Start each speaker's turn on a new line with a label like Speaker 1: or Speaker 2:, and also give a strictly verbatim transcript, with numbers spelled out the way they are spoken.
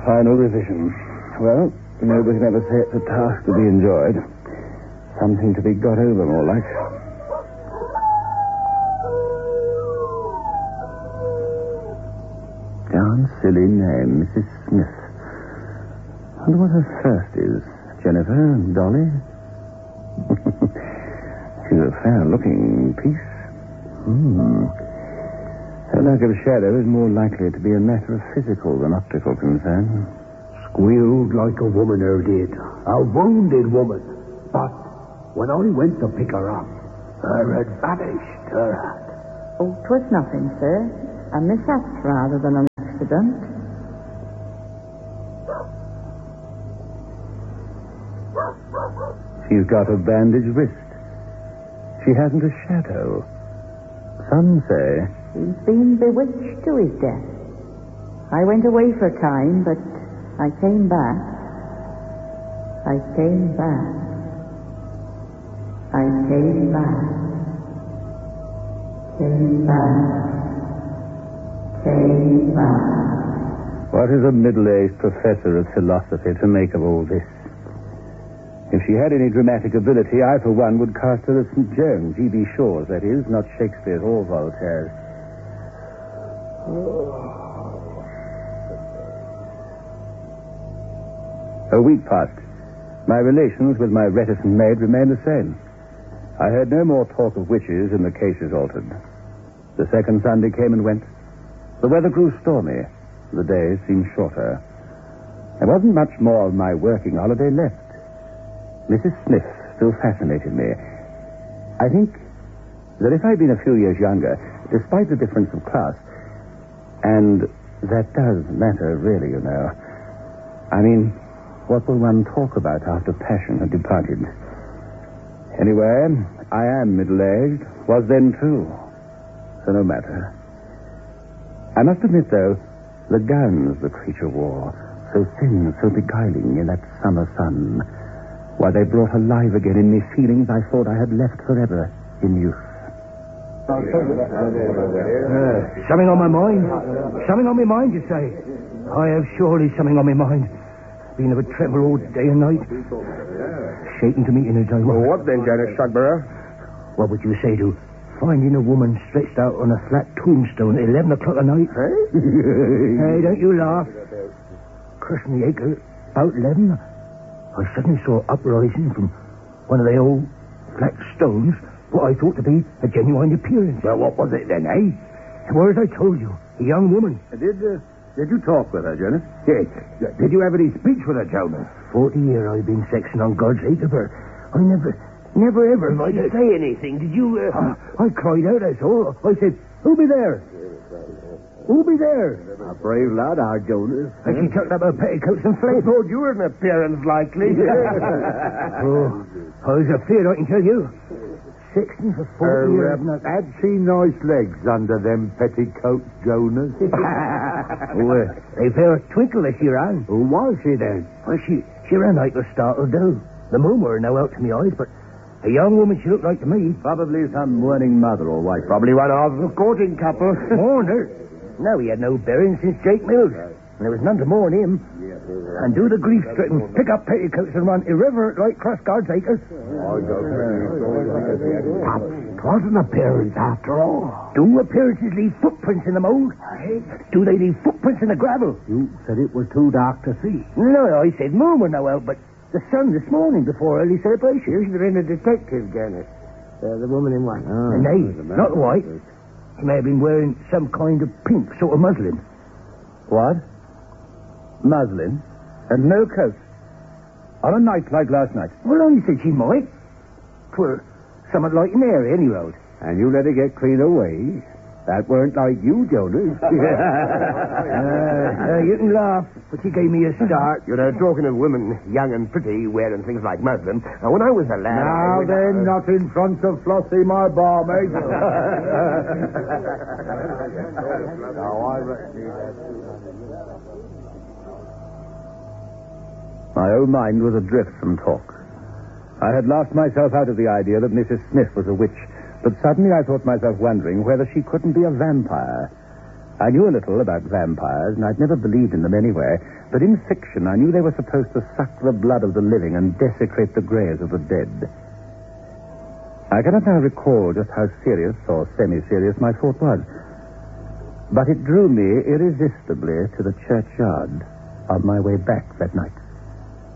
Speaker 1: Final revision. Well, nobody can ever say it's a task to be enjoyed. Something to be got over, more like. Darn silly name, Missus Smith. I wonder what her first is. Jennifer? Dolly? She's a fair-looking piece. Hmm. Her lack of shadow is more likely to be a matter of physical than optical concern.
Speaker 2: Squealed like a woman, her did. A wounded woman. But when I went to pick her up, her had vanished, her hat.
Speaker 3: Oh, 'twas nothing, sir. A mishap rather than an accident.
Speaker 1: She's got a bandaged wrist. She hasn't a shadow. Some say...
Speaker 3: He's been bewitched to his death. I went away for a time, but I came back. I came back. I came back. Came back. Came back.
Speaker 1: What is a middle-aged professor of philosophy to make of all this? If she had any dramatic ability, I, for one, would cast her as Saint Joan, G B Shaw's, that is, not Shakespeare's or Voltaire's. A week passed. My relations with my reticent maid remained the same. I heard no more talk of witches, and the case is altered. The second Sunday came and went. The weather grew stormy. The days seemed shorter. There wasn't much more of my working holiday left. Missus Smith still fascinated me. I think that if I'd been a few years younger, despite the difference of class, and that does matter really, you know. I mean, what will one talk about after passion had departed? Anyway, I am middle-aged, was then too. So no matter. I must admit, though, the gowns the creature wore, so thin, so beguiling in that summer sun, why, they brought alive again in me feelings I thought I had left forever in youth.
Speaker 2: Uh, something on my mind? Something on my mind, you say? I have surely something on my mind. Been of a tremor all day and night. Shaking to meet in as I was.
Speaker 4: Well, what then, Janice Sugburrow?
Speaker 2: What would you say to finding a woman stretched out on a flat tombstone at eleven o'clock at night?
Speaker 4: Hey?
Speaker 2: Hey, don't you laugh. Crossing the acre, about eleven, I suddenly saw uprising from one of the old flat stones what I thought to be a genuine appearance.
Speaker 4: Well, what was it then, eh?
Speaker 2: It was, as I told you, a young woman.
Speaker 1: Did, uh, did you talk with her, Jonas?
Speaker 4: Yes. Did you have any speech with her, Jonas?
Speaker 2: Forty years I've been sexing on God's acre, but I never, never ever...
Speaker 4: Did you say anything? Did you... Uh...
Speaker 2: I cried out, that's all. I said, who be there? Who be there?
Speaker 4: A brave lad, our Jonas.
Speaker 2: And she tucked up her petticoats and fled.
Speaker 4: I thought you were an appearance likely.
Speaker 2: Oh, I was afraid, I can tell you. Sixteen for forty years.
Speaker 5: Uh, had she nice legs under them petticoats, Jonas?
Speaker 2: Well, they fair twinkle as she ran.
Speaker 5: Who was she then?
Speaker 2: Well, she, she ran like a startled doe. The moon were no out to my eyes, but a young woman she looked like to me.
Speaker 1: Probably some mourning mother or wife.
Speaker 4: Probably one of the courting couple.
Speaker 2: Mourned her? No, he had no bearing since Jake Mills. And there was none to mourn him. And do the grief-stricken pick up petticoats and run irreverent like cross God's acres.
Speaker 5: Perhaps 'twas an appearance after all.
Speaker 2: Do appearances leave footprints in the mold? Do they leave footprints in the gravel?
Speaker 5: You said it was too dark to see.
Speaker 2: No, I said moon were no out, but the sun this morning before early celebration.
Speaker 4: You've been a detective, Janice. Uh, the woman in white.
Speaker 5: Oh,
Speaker 2: And they, not white. She may have been wearing some kind of pink sort of muslin.
Speaker 1: What? Muslin? And no coat? On a night like last night?
Speaker 2: Well, I said she might. For something like an area, any road.
Speaker 5: And you let her get clean away. That weren't like you, Jonas.
Speaker 2: uh, uh, you can laugh, but she gave me a start.
Speaker 4: You know, talking of women, young and pretty, wearing things like muslin. Now, when I was a lad...
Speaker 5: Now
Speaker 4: I
Speaker 5: then, not in front of Flossie, my barmaid.
Speaker 4: Now, I reckon...
Speaker 1: My own mind was adrift from talk. I had laughed myself out of the idea that Missus Smith was a witch, but suddenly I thought myself wondering whether she couldn't be a vampire. I knew a little about vampires, and I'd never believed in them anyway, but in fiction I knew they were supposed to suck the blood of the living and desecrate the graves of the dead. I cannot now recall just how serious or semi-serious my thought was, but it drew me irresistibly to the churchyard on my way back that night.